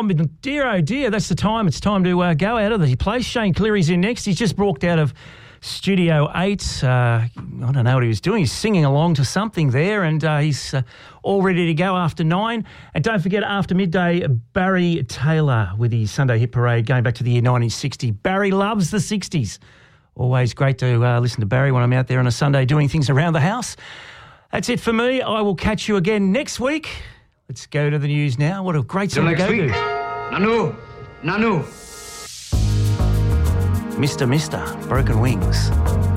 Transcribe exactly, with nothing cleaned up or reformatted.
but dear, oh dear, that's the time. It's time to uh, go out of the place. Shane Cleary's in next. He's just walked out of Studio eight. Uh, I don't know what he was doing. He's singing along to something there, and uh, he's uh, all ready to go after nine. And don't forget, after midday, Barry Taylor with his Sunday Hit Parade going back to the year nineteen sixty. Barry loves the sixties. Always great to uh, listen to Barry when I'm out there on a Sunday doing things around the house. That's it for me. I will catch you again next week. Let's go to the news now. What a great song to go to. Nanu, Nanu. Mister Mister, Broken Wings.